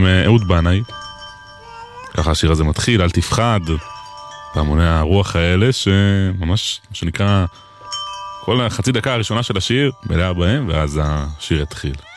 אהוד בנאי. ככה השיר הזה מתחיל, אל תפחד, פעמוני הרוח האלה שממש, מה שנקרא, כל החצי דקה הראשונה של השיר מלאה בהם, ואז השיר התחיל.